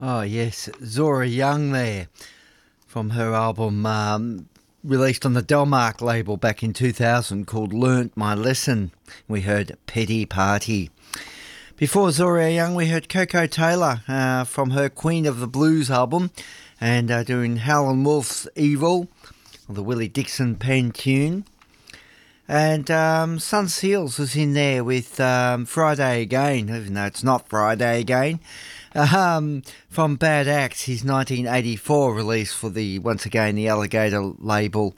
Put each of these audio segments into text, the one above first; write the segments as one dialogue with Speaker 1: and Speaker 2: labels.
Speaker 1: Oh, yes, Zora Young there from her album released on the Delmark label back in 2000 called Learnt My Lesson. We heard Petty Party. Before Zora Young, we heard Coco Taylor from her Queen of the Blues album and doing Howlin' Wolf's Evil, the Willie Dixon pen tune. And Sun Seals was in there with Friday Again, even though it's not Friday Again. From Bad Axe, his 1984 release for once again the Alligator label.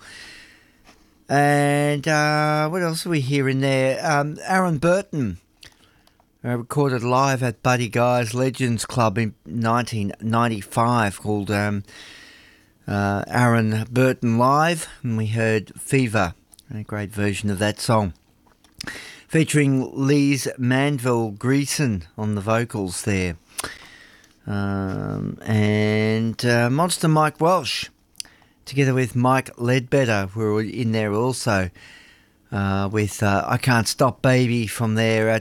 Speaker 1: And what else are we hearing there? Aaron Burton recorded live at Buddy Guy's Legends Club in 1995 called Aaron Burton Live, and we heard Fever, a great version of that song, featuring Lise Manville Greason on the vocals there. And Monster Mike Welsh, together with Mike Ledbetter, were in there also with I Can't Stop Baby from their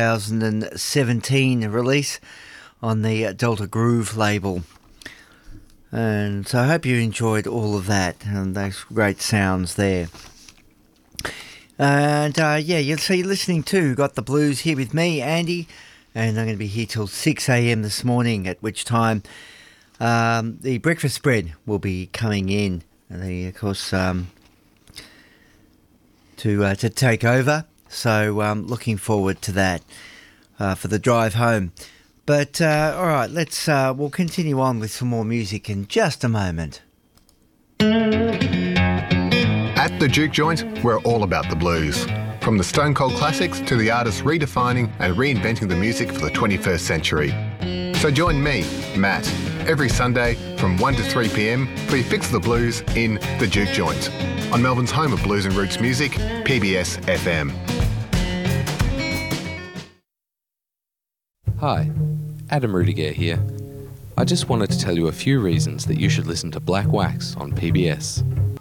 Speaker 1: 2017 release on the Delta Groove label. And so I hope you enjoyed all of that and those great sounds there. And you'll see listening to Got the Blues here with me, Andy. And I'm going to be here till 6 a.m. this morning, at which time the breakfast spread will be coming in. And of course, to take over. So looking forward to that for the drive home. But all right, we'll continue on with some more music in just a moment.
Speaker 2: At the Juke Joint, we're all about the blues. From the Stone Cold classics to the artists redefining and reinventing the music for the 21st century. So join me, Matt, every Sunday from 1 to 3 p.m. for your fix of the blues in The Juke Joint on Melbourne's home of blues and roots music, PBS FM.
Speaker 3: Hi, Adam Rudiger here. I just wanted to tell you a few reasons that you should listen to Black Wax on PBS.